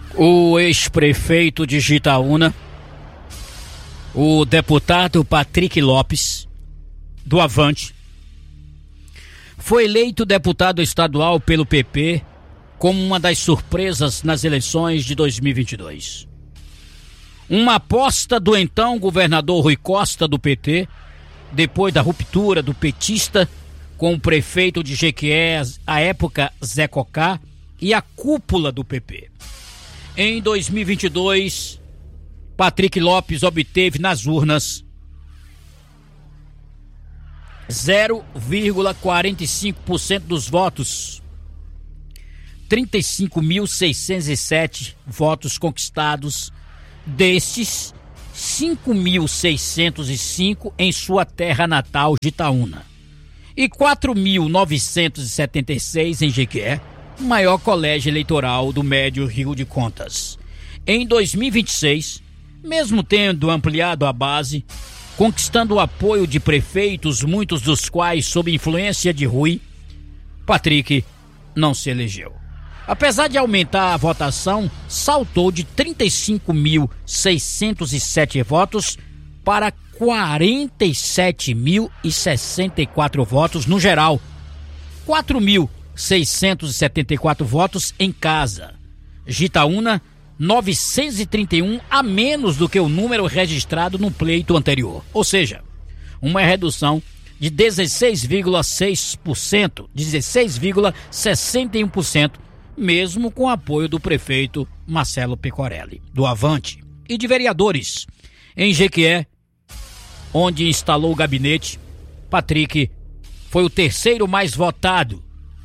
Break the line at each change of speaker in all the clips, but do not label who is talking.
O ex-prefeito de Jitaúna, o deputado Patrick Lopes, do Avante, foi eleito deputado estadual pelo PP como uma das surpresas nas eleições de 2022. Uma aposta do então governador Rui Costa, do PT, depois da ruptura do petista com o prefeito de Jequié, à época Zé Cocá, e a cúpula do PP. Em 2022, Patrick Lopes obteve nas urnas 0,45% dos votos, 35.607 votos conquistados, destes 5.605 em sua terra natal, Jitaúna, e 4.976 em Jequié, maior colégio eleitoral do Médio Rio de Contas. Em 2026, mesmo tendo ampliado a base, conquistando o apoio de prefeitos, muitos dos quais sob influência de Rui, Patrick não se elegeu. Apesar de aumentar a votação, saltou de 35.607 votos para 47.064 votos no geral, 4.674 votos em casa. Jitaúna, 931 a menos do que o número registrado no pleito anterior, ou seja, uma redução de 16,6%, 16,61%, mesmo com o apoio do prefeito Marcelo Pecorelli, do Avante, e de vereadores. Em Jequié, onde instalou o gabinete, Patrick foi o terceiro mais votado,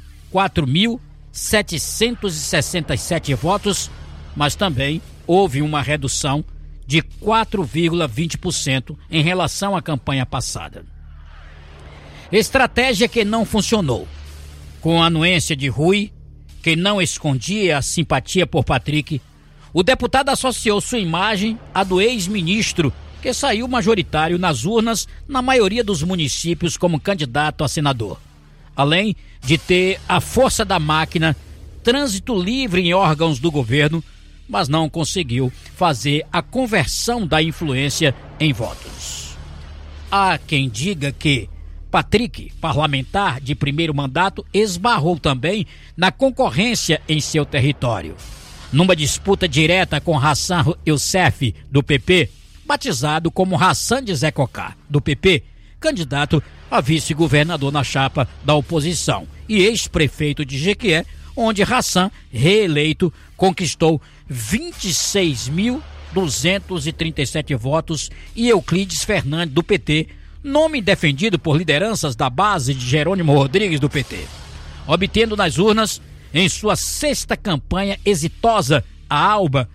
4.767 votos, mas também houve uma redução de 4,20% em relação à campanha passada. Estratégia que não funcionou. Com a anuência de Rui, que não escondia a simpatia por Patrick, o deputado associou sua imagem à do ex-ministro, que saiu majoritário nas urnas na maioria dos municípios como candidato a senador. Além de ter a força da máquina, trânsito livre em órgãos do governo, mas não conseguiu fazer a conversão da influência em votos. Há quem diga que Patrick, parlamentar de primeiro mandato, esbarrou também na concorrência em seu território. Numa disputa direta com Hassan Youssef, do PP, batizado como Hassan de Zé Cocá, do PP, candidato a vice-governador na chapa da oposição, e ex-prefeito de Jequié, onde Hassan, reeleito, conquistou 26.237 votos, e Euclides Fernandes, do PT, nome defendido por lideranças da base de Jerônimo Rodrigues, do PT, obtendo nas urnas, em sua sexta campanha exitosa, a Alba,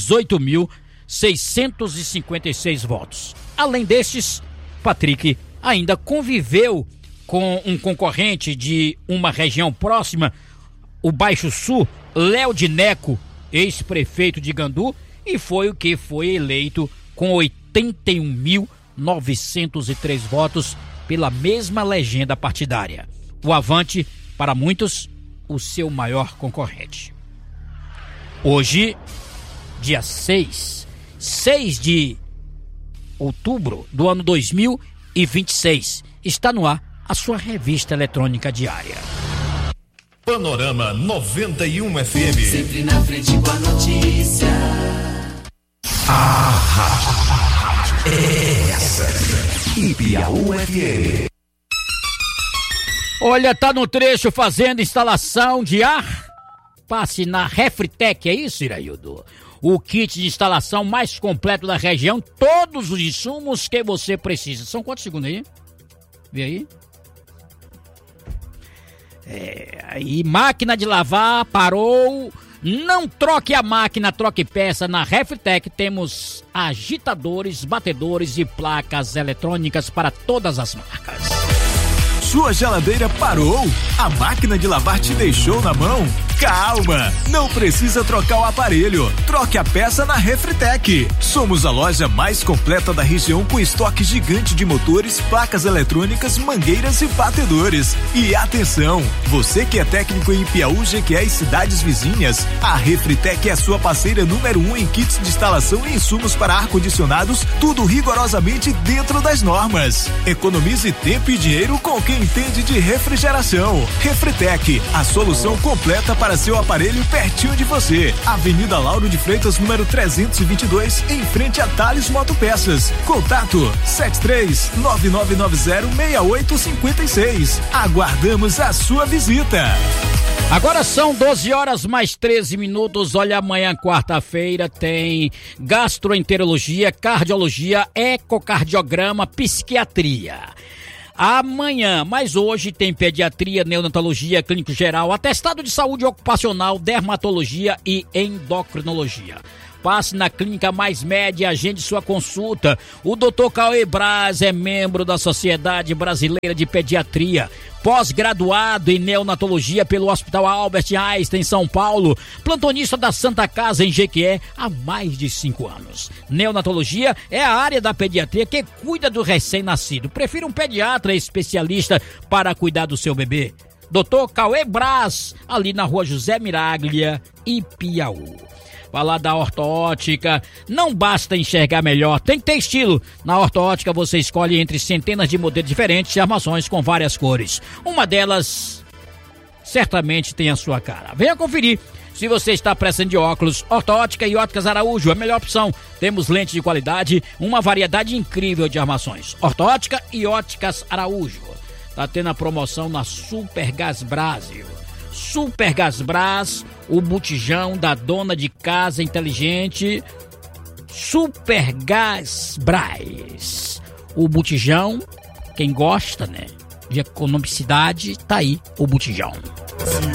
18.656 votos. Além destes, Patrick ainda conviveu com um concorrente de uma região próxima, o Baixo Sul, Léo de Neco, ex-prefeito de Gandu, e foi o que foi eleito com 81.903 votos pela mesma legenda partidária. O Avante, para muitos, o seu maior concorrente. Hoje, dia 6 de outubro do ano 2026, está no ar a sua revista eletrônica diária.
Panorama 91 FM.
Sempre na frente com a notícia.
Essa Ipiaú FM.
Olha, tá no trecho fazendo instalação de ar? Passe na Refritec, é isso, Iraildo? O kit de instalação mais completo da região, todos os insumos que você precisa. São quantos segundos aí? Vê aí. Aí, máquina de lavar, parou. Não troque a máquina, troque peça. Na Refritec temos agitadores, batedores e placas eletrônicas para todas as marcas.
Sua geladeira parou? A máquina de lavar te deixou na mão? Calma, não precisa trocar o aparelho. Troque a peça na Refritec. Somos a loja mais completa da região com estoque gigante de motores, placas eletrônicas, mangueiras e batedores. E atenção, você que é técnico em Piauí, Jequié e cidades vizinhas, a Refritec é a sua parceira número 1 em kits de instalação e insumos para ar-condicionados, tudo rigorosamente dentro das normas. Economize tempo e dinheiro com quem entende de refrigeração. Refritec, a solução completa para seu aparelho pertinho de você. Avenida Lauro de Freitas, número 322, em frente a Thales Motopeças. Contato 73-9990-6856. Aguardamos a sua visita.
Agora são 12 horas mais 13 minutos. Olha, amanhã, quarta-feira, tem gastroenterologia, cardiologia, ecocardiograma, psiquiatria. Amanhã, mas hoje tem pediatria, neonatologia, clínico geral, atestado de saúde ocupacional, dermatologia e endocrinologia. Passe na Clínica Mais Média e agende sua consulta. O Dr. Cauê Braz é membro da Sociedade Brasileira de Pediatria, pós-graduado em neonatologia pelo Hospital Albert Einstein, São Paulo, plantonista da Santa Casa em Jequié há mais de 5 anos. Neonatologia é a área da pediatria que cuida do recém-nascido. Prefira um pediatra especialista para cuidar do seu bebê. Dr. Cauê Braz, ali na Rua José Miraglia, Ipiaú. Falar da Ortoótica, não basta enxergar melhor, tem que ter estilo. Na Ortoótica você escolhe entre centenas de modelos diferentes e armações com várias cores. Uma delas certamente tem a sua cara. Venha conferir. Se você está precisando de óculos, Ortoótica e Óticas Araújo, a melhor opção. Temos lentes de qualidade, uma variedade incrível de armações. Ortoótica e Óticas Araújo. Tá tendo a promoção na Super Gás Brasil. Super Gás Brás, o botijão da dona de casa inteligente. Super Gás Brás, o botijão, quem gosta, né, de economicidade, tá aí o botijão.